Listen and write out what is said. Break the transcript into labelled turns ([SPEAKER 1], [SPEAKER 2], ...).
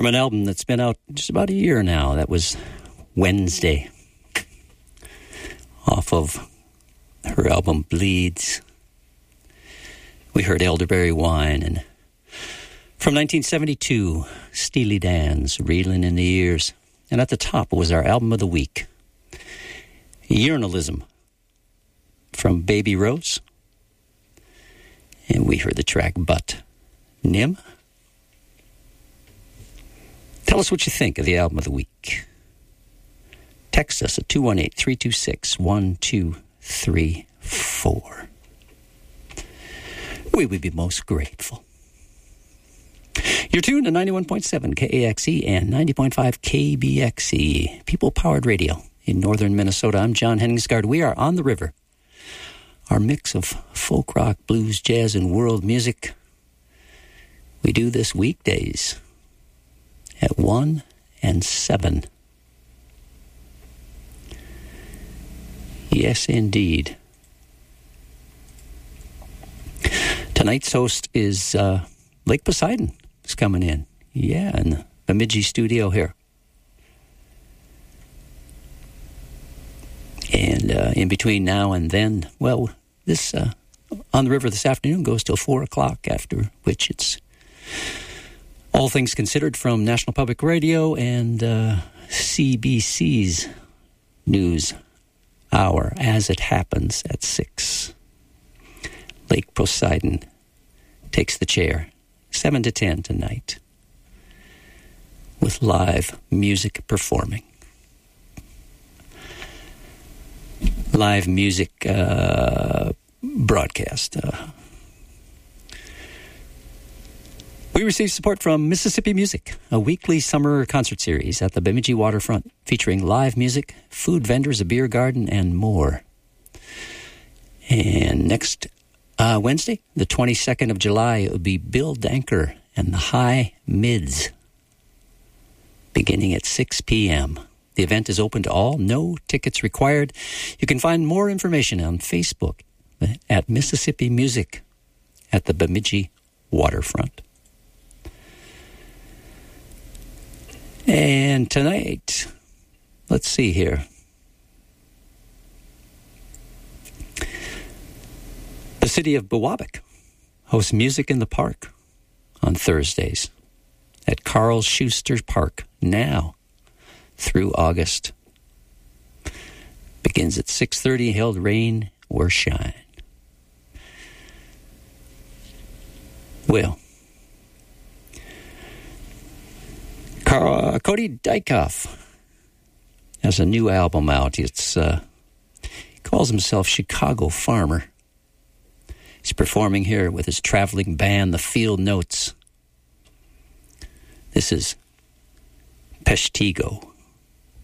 [SPEAKER 1] From an album that's been out just about a year now. That was Wednesday. Off of her album Bleeds. We heard Elderberry Wine. And from 1972, Steely Dan's Reelin' in the Years. And at the top was our album of the week. Urinalism from Baby Rose. And we heard the track But. Nim? Tell us what you think of the album of the week. Text us at 218-326-1234. We would be most grateful. You're tuned to 91.7 KAXE and 90.5 KBXE, People-Powered Radio in northern Minnesota. I'm John Henningsgaard. We are on the river. Our mix of folk rock, blues, jazz, and world music. We do this weekdays at 1 and 7. Yes, indeed. Tonight's host is Lake Poseidon is coming in. Yeah, in the Bemidji studio here. And in between now and then, well, this On the River this afternoon goes till 4 o'clock, after which it's All Things Considered from National Public Radio and CBC's News Hour as it happens at 6. Lake Poseidon takes the chair, 7 to 10 tonight, with live music performing. Live music broadcast. We receive support from Mississippi Music, a weekly summer concert series at the Bemidji waterfront featuring live music, food vendors, a beer garden, and more. And next Wednesday, the 22nd of July, it will be Bill Danker and the High Mids, beginning at 6 p.m. The event is open to all, no tickets required. You can find more information on Facebook at Mississippi Music at the Bemidji waterfront. And tonight, let's see here. The city of Biwabik hosts Music in the Park on Thursdays at Carl Schuster Park now through August. Begins at 6:30, held rain or shine. Well, Cody Dykoff has a new album out. It's he calls himself Chicago Farmer. He's performing here with his traveling band, the Field Notes. This is Peshtigo.